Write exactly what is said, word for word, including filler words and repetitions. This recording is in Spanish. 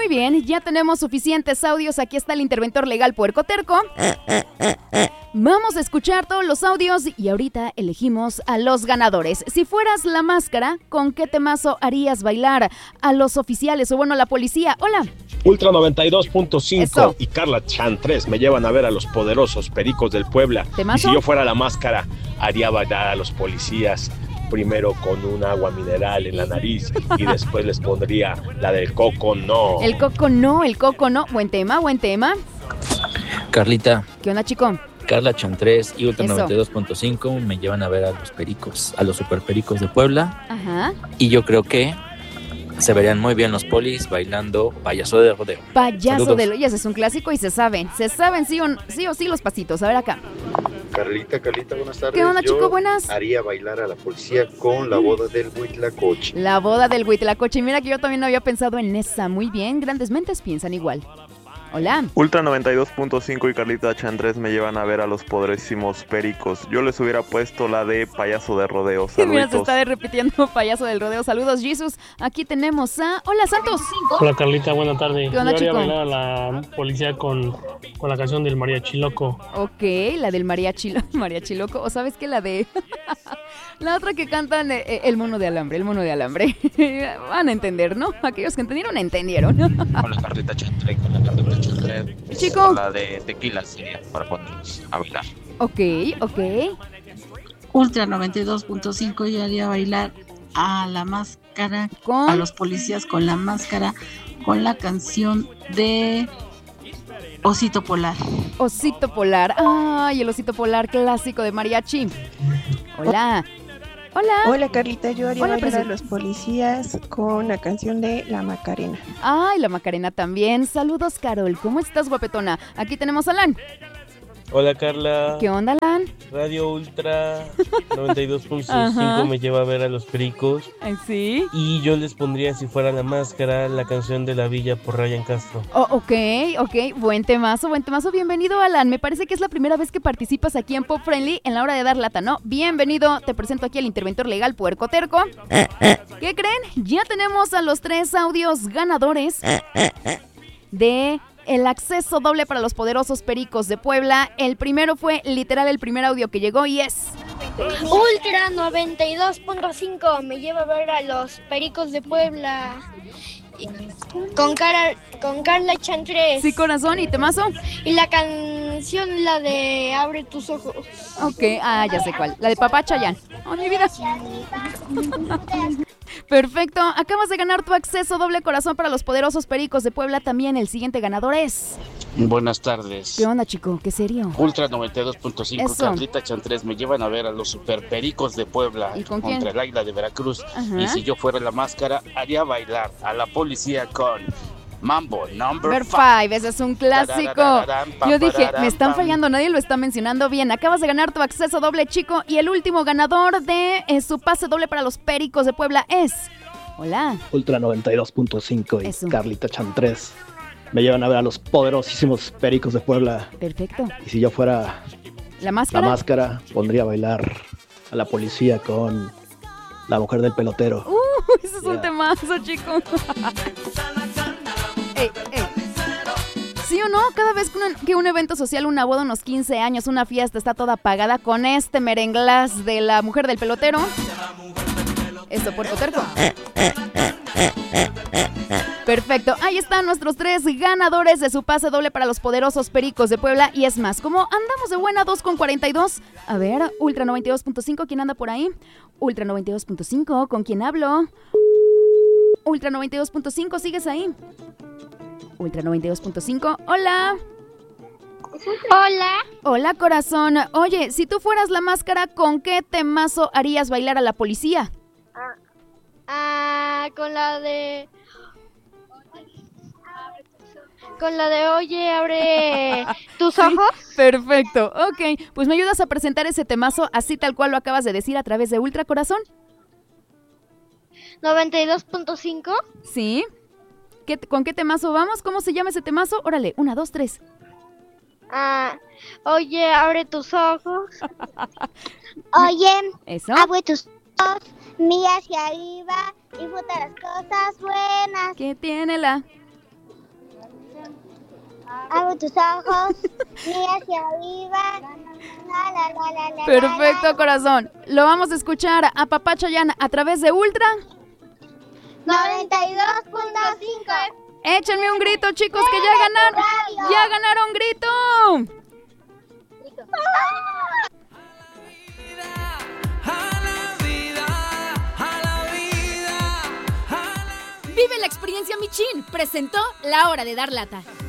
Muy bien, ya tenemos suficientes audios. Aquí está el interventor legal Puerco Terco. Vamos a escuchar todos los audios y ahorita elegimos a los ganadores. Si fueras la máscara, ¿con qué temazo harías bailar a los oficiales o bueno a la policía? Hola. Ultra noventa y dos punto cinco y Carla Chantres me llevan a ver a los poderosos Pericos del Puebla. ¿Temazo? Y si yo fuera la máscara, haría bailar a los policías primero con un agua mineral en la nariz y después les pondría la del coco no. El coco no, el coco no. Buen tema, buen tema. Carlita. ¿Qué onda, chico? Carla Chantres y Ultra Eso. noventa y dos punto cinco me llevan a ver a los pericos, a los super pericos de Puebla. Ajá. Y yo creo que se verían muy bien los polis bailando payaso de rodeo. Payaso Saludos. de Loyas es un clásico y se saben. Se saben sí o, sí o sí los pasitos. A ver acá. Carlita, Carlita, buenas tardes. ¿Qué onda, Yo chico? Buenas. haría bailar a la policía con la boda del Huitlacoche. La boda del Huitlacoche. Mira que yo también no había pensado en esa. Muy bien, grandes mentes piensan igual. Hola. Ultra noventa y dos punto cinco y Carlita Chantres me llevan a ver a los poderísimos Pericos. Yo les hubiera puesto la de payaso de rodeo. Mira, se Saluditos. está repitiendo payaso del rodeo. Saludos, Jesus. Aquí tenemos a... Hola, Santos. Hola Carlita, buena tarde. ¿Qué onda, Yo haría chico? bailar a la policía con, con la canción del mariachi loco. Ok, la del mariachi, mariachi loco. O sabes que la de... la otra que cantan eh, eh, el mono de alambre, el mono de alambre. Van a entender, ¿no? Aquellos que entendieron, entendieron. Hola Carlita Chantre, con la Carlita Chantre. Chico. La de tequila sería para ponernos a bailar. Ok, ok. Ultra noventa y dos punto cinco y haría bailar a la máscara, ¿Con? a los policías con la máscara, con la canción de Osito Polar. Osito Polar. Ay, el Osito Polar clásico de mariachi. Hola. Hola. Hola Carlita, yo haría Hola, bailar a presi- los policías con la canción de La Macarena. Ay, la Macarena también. Saludos, Carol. ¿Cómo estás, guapetona? Aquí tenemos a Lan. Hola Carla. ¿Qué onda, Lan? Radio Ultra noventa y dos punto Ajá. cinco me lleva a ver a los pericos. Ay, ¿sí? Y yo les pondría, si fuera la máscara, la canción de La Villa por Ryan Castro. Oh, ok, ok. Buen temazo, buen temazo. Bienvenido, Alan. Me parece que es la primera vez que participas aquí en Pop Friendly en la hora de dar lata, ¿no? Bienvenido. Te presento aquí al interventor legal Puerco Terco. ¿Qué creen? Ya tenemos a los tres audios ganadores de el acceso doble para los poderosos Pericos de Puebla. El primero fue literal el primer audio que llegó y es... Ultra noventa y dos punto cinco me lleva a ver a los Pericos de Puebla con, cara, con Carla Chantres. Sí, corazón, ¿y temazo? Y la canción, la de Abre tus ojos. Ok, ah, ya sé cuál. La de Papá Chayanne. ¡Oh, mi vida! Perfecto, acabas de ganar tu acceso doble corazón para los poderosos Pericos de Puebla. También el siguiente ganador es... Buenas tardes. ¿Qué onda, chico? ¿Qué serio? Ultra noventa y dos punto cinco, Eso. Carlita Chantres me llevan a ver a los super pericos de Puebla ¿Y con quién? contra el Águila de Veracruz. Ajá. Y si yo fuera la máscara, haría bailar a la policía con Mambo Number Number five. five, ese es un clásico. Yo dije, me están fallando, nadie lo está mencionando bien. Acabas de ganar tu acceso doble, chico. Y el último ganador de eh, su pase doble para los Pericos de Puebla es... Hola. Ultra noventa y dos punto cinco y Eso. Carlita Chantres me llevan a ver a los poderosísimos Pericos de Puebla. Perfecto. Y si yo fuera ¿La máscara? la máscara, pondría a bailar a la policía con La Mujer del Pelotero. Uh, ese es un temazo, chico. Ey, ey. ¿Sí o no? Cada vez que un, que un evento social, una boda, unos quince años, una fiesta está toda apagada con este merenglás de La Mujer del Pelotero. Esto, Puerco Terco. Perfecto, ahí están nuestros tres ganadores de su pase doble para los poderosos Pericos de Puebla. Y es más, como andamos de buena, dos con cuarenta y dos. A ver, Ultra noventa y dos punto cinco, ¿quién anda por ahí? Ultra noventa y dos punto cinco, ¿con quién hablo? Ultra noventa y dos punto cinco, ¿sigues ahí? Ultra noventa y dos punto cinco, hola. Hola. Hola, corazón. Oye, si tú fueras la máscara, ¿con qué temazo harías bailar a la policía? Ah, ah, con la de... Con la de Oye, abre tus ojos. Sí, perfecto, ok. Pues me ayudas a presentar ese temazo así tal cual lo acabas de decir a través de Ultra Corazón. noventa y dos punto cinco. Sí. ¿Qué, ¿Con qué temazo vamos? ¿Cómo se llama ese temazo? Órale, una, dos, tres. Ah, oye, abre tus ojos. Oye, Eso. abre tus ojos, mira hacia arriba, disfruta las cosas buenas. ¿Qué tiene la? Abre tus ojos, mira hacia arriba. La, la, la, la, la, Perfecto, la, la. corazón. Lo vamos a escuchar a Papá Chayanne a través de Ultra noventa y dos punto cinco. Échenme un grito, chicos, que ya ganaron. ¡Ya ganaron grito! Vive la experiencia Michin. Presentó La Hora de Dar Lata.